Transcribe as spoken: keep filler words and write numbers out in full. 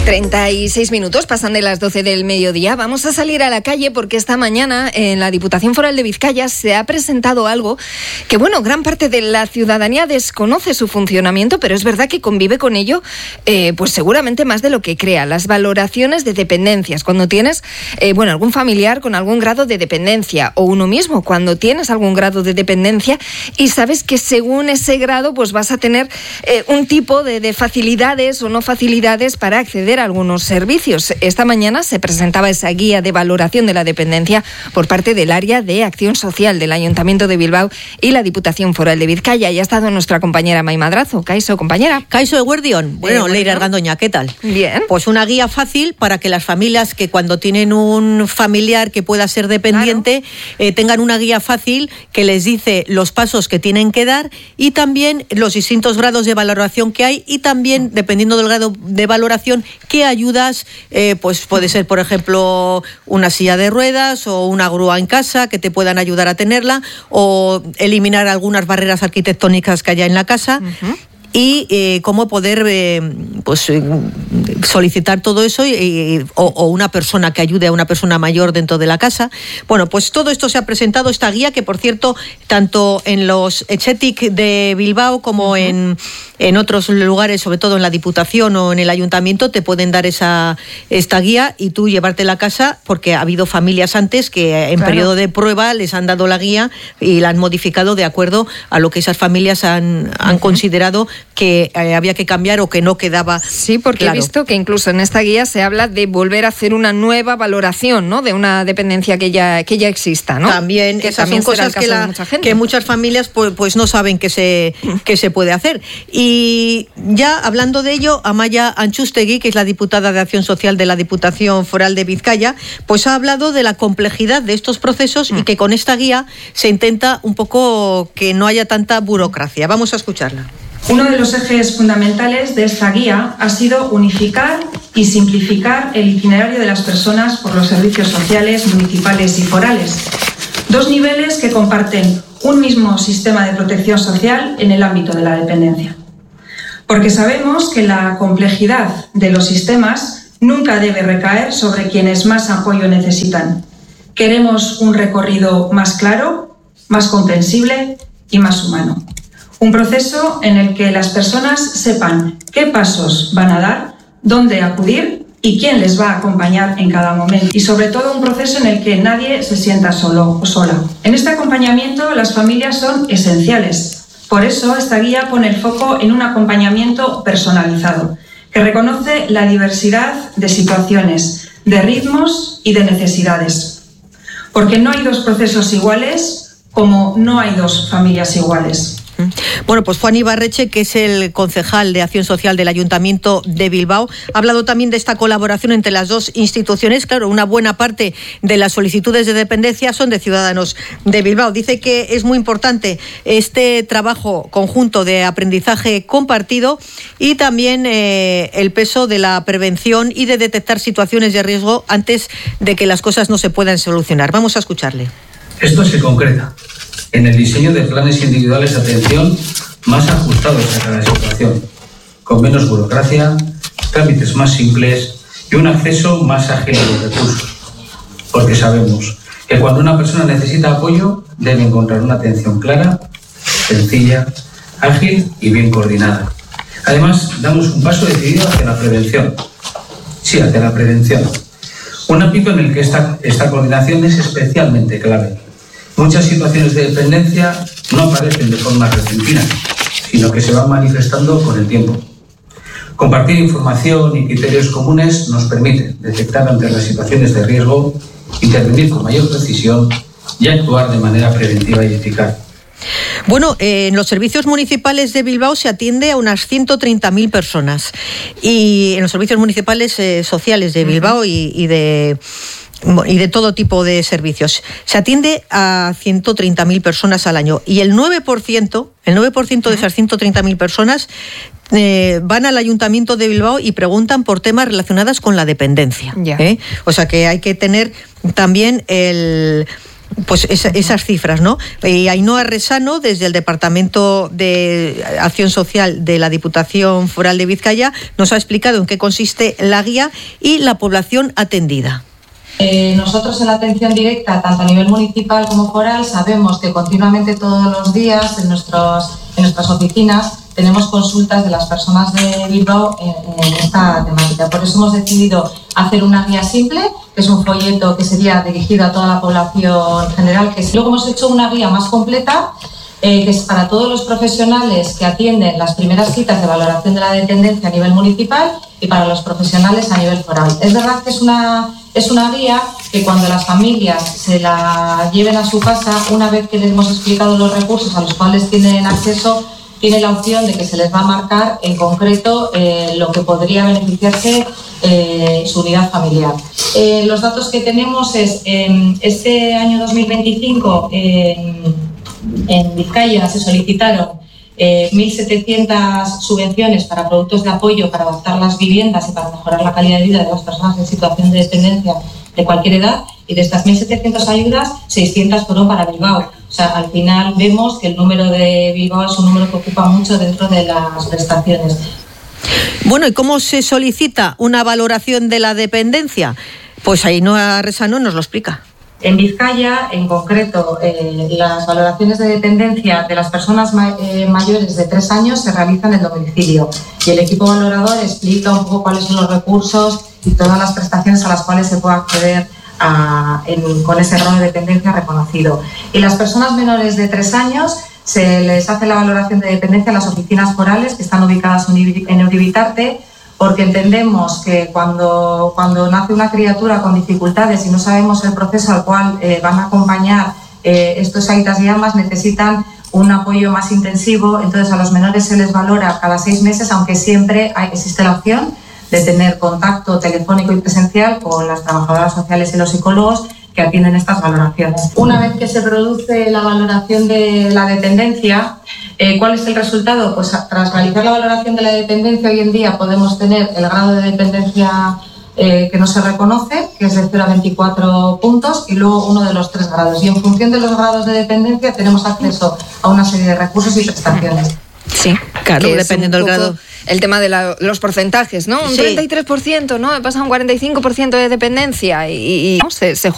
treinta y seis minutos pasan de las doce del mediodía. Vamos a salir a la calle porque esta mañana en la Diputación Foral de Vizcaya se ha presentado algo que, bueno, gran parte de la ciudadanía desconoce su funcionamiento, pero es verdad que convive con ello, eh, pues seguramente más de lo que crea. Las valoraciones de dependencias. Cuando tienes, eh, bueno, algún familiar con algún grado de dependencia, o uno mismo cuando tienes algún grado de dependencia y sabes que según ese grado pues vas a tener eh, un tipo de, de facilidades o no facilidades para acceder a algunos servicios. Esta mañana se presentaba esa guía de valoración de la dependencia por parte del área de acción social del Ayuntamiento de Bilbao y la Diputación Foral de Vizcaya. Y ha estado nuestra compañera Mai Madrazo. Kaixo, compañera. Kaixo eguerdión. Bueno, eh, Leire Argandoña, ¿qué tal? Bien. Pues una guía fácil para que las familias que cuando tienen un familiar que pueda ser dependiente, claro, eh, tengan una guía fácil que les dice los pasos que tienen que dar y también los distintos grados de valoración que hay y también, dependiendo del grado de valoración, qué ayudas, eh, pues puede ser, por ejemplo, una silla de ruedas o una grúa en casa que te puedan ayudar a tenerla, o eliminar algunas barreras arquitectónicas que haya en la casa. Uh-huh. Y eh, cómo poder eh, pues eh, solicitar todo eso y, y, o, o una persona que ayude a una persona mayor dentro de la casa. Bueno, pues todo esto se ha presentado, esta guía, que por cierto, tanto en los Etxetik de Bilbao como uh-huh. en, en otros lugares, sobre todo en la Diputación o en el Ayuntamiento, te pueden dar esa esta guía y tú llevártela a casa, porque ha habido familias antes que en claro. periodo de prueba les han dado la guía y la han modificado de acuerdo a lo que esas familias han, han uh-huh. considerado que eh, había que cambiar o que no quedaba. Sí, porque claro. he visto que incluso en esta guía se habla de volver a hacer una nueva valoración, ¿no?, de una dependencia que ya que ya exista, ¿no? También, que esas también son cosas que, la, mucha que muchas familias pues, pues no saben que se, que se puede hacer. Y ya hablando de ello, Amaia Antxustegui, que es la diputada de Acción Social de la Diputación Foral de Vizcaya, pues ha hablado de la complejidad de estos procesos mm. y que con esta guía se intenta un poco que no haya tanta burocracia. Vamos a escucharla. Uno de los ejes fundamentales de esta guía ha sido unificar y simplificar el itinerario de las personas por los servicios sociales municipales y forales, dos niveles que comparten un mismo sistema de protección social en el ámbito de la dependencia. Porque sabemos que la complejidad de los sistemas nunca debe recaer sobre quienes más apoyo necesitan. Queremos un recorrido más claro, más comprensible y más humano. Un proceso en el que las personas sepan qué pasos van a dar, dónde acudir y quién les va a acompañar en cada momento. Y sobre todo un proceso en el que nadie se sienta solo o sola. En este acompañamiento las familias son esenciales. Por eso esta guía pone el foco en un acompañamiento personalizado, que reconoce la diversidad de situaciones, de ritmos y de necesidades. Porque no hay dos procesos iguales, como no hay dos familias iguales. Bueno, pues Juan Ibarreche, que es el concejal de Acción Social del Ayuntamiento de Bilbao, ha hablado también de esta colaboración entre las dos instituciones. Claro, una buena parte de las solicitudes de dependencia son de ciudadanos de Bilbao. Dice que es muy importante este trabajo conjunto de aprendizaje compartido y también eh, el peso de la prevención y de detectar situaciones de riesgo antes de que las cosas no se puedan solucionar. Vamos a escucharle. Esto se concreta en el diseño de planes individuales de atención más ajustados a cada situación, con menos burocracia, trámites más simples y un acceso más ágil a los recursos. Porque sabemos que cuando una persona necesita apoyo, debe encontrar una atención clara, sencilla, ágil y bien coordinada. Además, damos un paso decidido hacia la prevención. Sí, hacia la prevención. Un ámbito en el que esta, esta coordinación es especialmente clave. Muchas situaciones de dependencia no aparecen de forma repentina, sino que se van manifestando con el tiempo. Compartir información y criterios comunes nos permite detectar ante las situaciones de riesgo, intervenir con mayor precisión y actuar de manera preventiva y eficaz. Bueno, eh, en los servicios municipales de Bilbao se atiende a unas ciento treinta mil personas y en los servicios municipales eh, sociales de Bilbao uh-huh. y, y de... y de todo tipo de servicios. Se atiende a ciento treinta mil personas al año y el nueve por ciento, el nueve por ciento de esas ciento treinta mil personas eh, van al Ayuntamiento de Bilbao y preguntan por temas relacionados con la dependencia. Yeah. ¿eh? O sea que hay que tener también el... Pues esa, esas cifras, ¿no? Y Ainhoa Resano, desde el Departamento de Acción Social de la Diputación Foral de Vizcaya, nos ha explicado en qué consiste la guía y la población atendida. Eh, nosotros en la atención directa, tanto a nivel municipal como foral, sabemos que continuamente todos los días en, nuestros, en nuestras oficinas tenemos consultas de las personas de Bilbao en, en esta temática. Por eso hemos decidido hacer una guía simple, que es un folleto que sería dirigido a toda la población general. Que luego hemos hecho una guía más completa, eh, que es para todos los profesionales que atienden las primeras citas de valoración de la dependencia a nivel municipal y para los profesionales a nivel foral. Es verdad que es una, es una guía que cuando las familias se la lleven a su casa, una vez que les hemos explicado los recursos a los cuales tienen acceso, tiene la opción de que se les va a marcar en concreto eh, lo que podría beneficiarse eh, su unidad familiar. Eh, los datos que tenemos es, eh, este año dos mil veinticinco eh, en Vizcaya se solicitaron eh, mil setecientas subvenciones para productos de apoyo para adaptar las viviendas y para mejorar la calidad de vida de las personas en situación de dependencia de cualquier edad, y de estas mil setecientas ayudas, seiscientas fueron para Bilbao. O sea, al final vemos que el número de Bilbao es un número que ocupa mucho dentro de las prestaciones. Bueno, ¿y cómo se solicita una valoración de la dependencia? Pues Ainhoa Resano nos lo explica. En Vizcaya, en concreto, eh, las valoraciones de dependencia de las personas ma- eh, mayores de tres años se realizan en el domicilio, y el equipo valorador explica un poco cuáles son los recursos y todas las prestaciones a las cuales se puede acceder a, en, con ese grado de dependencia reconocido. Y las personas menores de tres años se les hace la valoración de dependencia en las oficinas forales que están ubicadas en Uribitarte, porque entendemos que cuando, cuando nace una criatura con dificultades y no sabemos el proceso al cual eh, van a acompañar eh, estos aitas y amas, necesitan un apoyo más intensivo. Entonces a los menores se les valora cada seis meses, aunque siempre hay, existe la opción de tener contacto telefónico y presencial con las trabajadoras sociales y los psicólogos que atienden estas valoraciones. Una vez que se produce la valoración de la dependencia, eh, ¿cuál es el resultado? Pues tras realizar la valoración de la dependencia, hoy en día podemos tener el grado de dependencia eh, que no se reconoce, que es de cero a veinticuatro puntos, y luego uno de los tres grados. Y en función de los grados de dependencia tenemos acceso a una serie de recursos y prestaciones. Sí, claro, dependiendo del grado. El tema de la, los porcentajes, ¿no? Un sí. treinta y tres por ciento, ¿no? Me pasa un cuarenta y cinco por ciento de dependencia y, y ¿no? se, se